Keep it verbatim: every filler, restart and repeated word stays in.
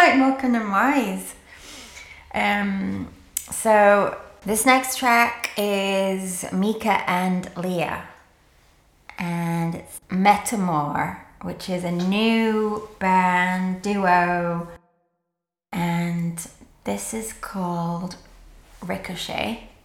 like more kind of noise. Um, so this next track is Mika and Leah, and it's Metamor, which is a new band duo, and this is called Ricochet.